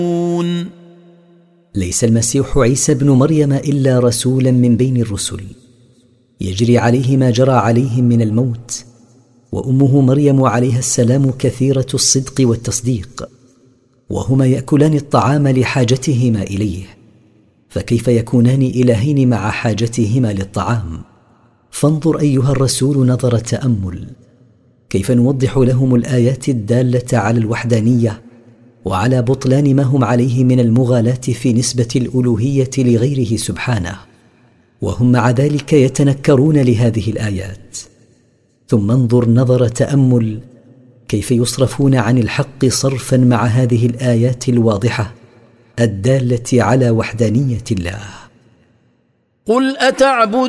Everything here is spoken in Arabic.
ليس المسيح عيسى ابن مريم إلا رسولا من بين الرسل، يجري عليه ما جرى عليهم من الموت، وأمه مريم عليها السلام كثيرة الصدق والتصديق، وهما يأكلان الطعام لحاجتهما إليه، فكيف يكونان إلهين مع حاجتهما للطعام؟ فانظر أيها الرسول نظر تأمل كيف نوضح لهم الآيات الدالة على الوحدانية وعلى بطلان ما هم عليه من المغالاة في نسبة الألوهية لغيره سبحانه، وهم مع ذلك يتنكرون لهذه الآيات. ثم انظر نظر تأمل كيف يصرفون عن الحق صرفا مع هذه الآيات الواضحة الدالة على وحدانية الله. قل أتعبدون